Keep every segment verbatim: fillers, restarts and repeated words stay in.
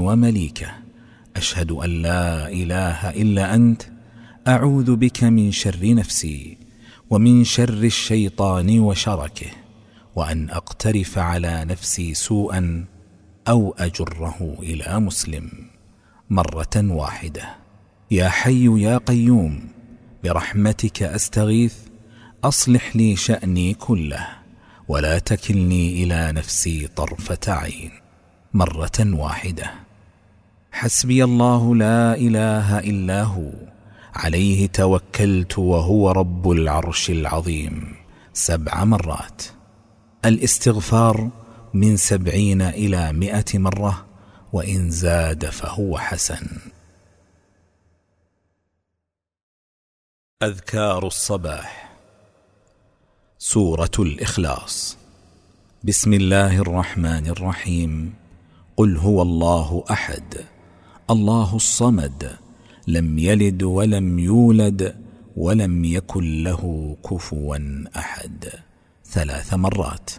ومليكه، أشهد أن لا إله إلا أنت، أعوذ بك من شر نفسي ومن شر الشيطان وشركه، وأن أقترف على نفسي سوءا أو أجره إلى مسلم، مرة واحدة. يا حي يا قيوم برحمتك أستغيث، أصلح لي شأني كله ولا تكلني إلى نفسي طرفة عين، مرة واحدة. حسبي الله لا إله إلا هو، عليه توكلت وهو رب العرش العظيم، سبع مرات. الاستغفار من سبعين إلى مئة مرة، وإن زاد فهو حسن. أذكار الصباح. سورة الإخلاص. بسم الله الرحمن الرحيم. قل هو الله أحد الله الصمد، لم يلد ولم يولد ولم يكن له كفوا أحد، ثلاث مرات.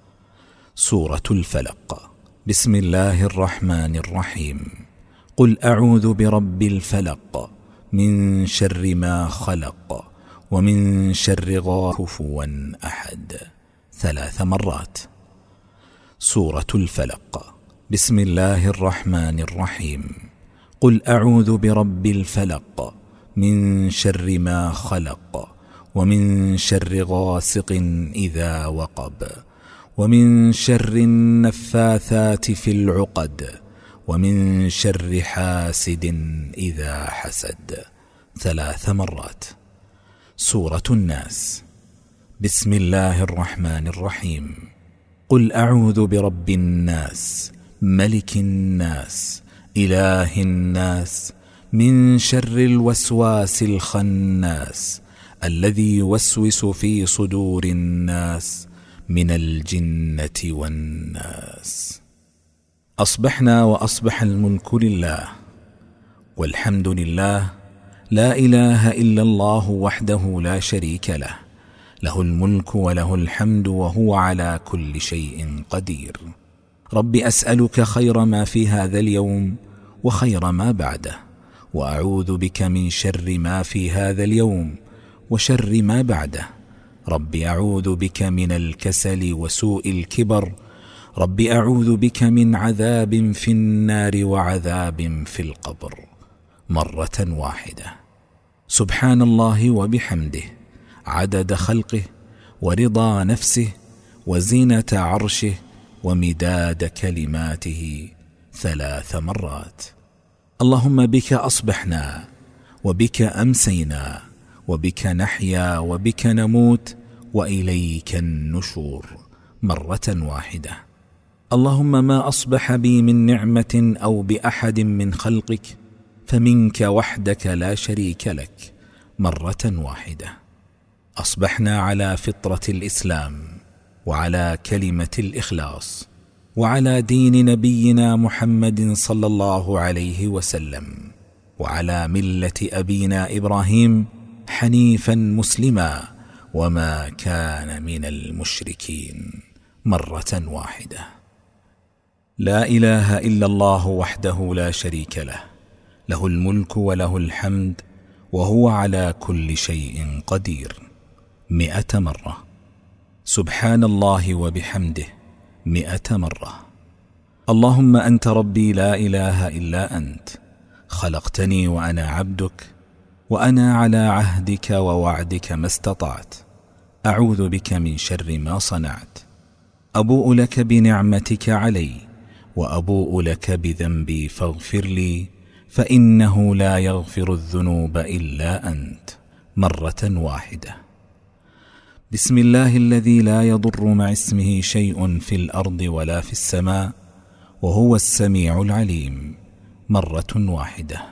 سورة الفلق. بسم الله الرحمن الرحيم. قل أعوذ برب الفلق من شر ما خلق ومن شر غاسق كفوا أحد، ثلاث مرات. سورة الفلق. بسم الله الرحمن الرحيم. قل أعوذ برب الفلق من شر ما خلق ومن شر غاسق إذا وقب ومن شر النفاثات في العقد ومن شر حاسد إذا حسد، ثلاث مرات. سورة الناس. بسم الله الرحمن الرحيم. قل أعوذ برب الناس ملك الناس إله الناس من شر الوسواس الخناس الذي يوسوس في صدور الناس من الجنة والناس. أصبحنا وأصبح الملك لله والحمد لله، لا إله إلا الله وحده لا شريك له، له الملك وله الحمد وهو على كل شيء قدير. رب أسألك خير ما في هذا اليوم وخير ما بعده، وأعوذ بك من شر ما في هذا اليوم وشر ما بعده. رب أعوذ بك من الكسل وسوء الكبر. رب أعوذ بك من عذاب في النار وعذاب في القبر، مرة واحدة. سبحان الله وبحمده، عدد خلقه ورضا نفسه وزينة عرشه ومداد كلماته، ثلاث مرات. اللهم بك أصبحنا وبك أمسينا وبك نحيا وبك نموت وإليك النشور، مرة واحدة. اللهم ما أصبح بي من نعمة أو بأحد من خلقك فمنك وحدك لا شريك لك، مرة واحدة. أصبحنا على فطرة الإسلام وعلى كلمة الإخلاص وعلى دين نبينا محمد صلى الله عليه وسلم وعلى ملة أبينا إبراهيم حنيفا مسلما وما كان من المشركين، مرة واحدة. لا إله إلا الله وحده لا شريك له، له الملك وله الحمد وهو على كل شيء قدير، مئة مرة. سبحان الله وبحمده، مئة مرة. اللهم أنت ربي لا إله إلا أنت، خلقتني وأنا عبدك، وأنا على عهدك ووعدك ما استطعت. أعوذ بك من شر ما صنعت. أبوء لك بنعمتك علي وأبوء لك بذنبي فاغفر لي، فإنه لا يغفر الذنوب إلا أنت، مرة واحدة. بسم الله الذي لا يضر مع اسمه شيء في الأرض ولا في السماء وهو السميع العليم، مرة واحدة.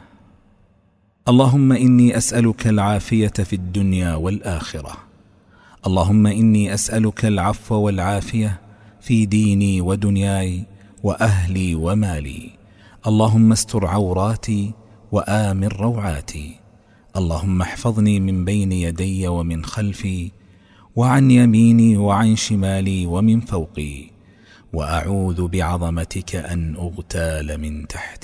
اللهم إني أسألك العافية في الدنيا والآخرة. اللهم إني أسألك العفو والعافية في ديني ودنياي وأهلي ومالي. اللهم استر عوراتي وآمن روعاتي. اللهم احفظني من بين يدي ومن خلفي وعن يميني وعن شمالي ومن فوقي، وأعوذ بعظمتك أن أغتال من تحتي.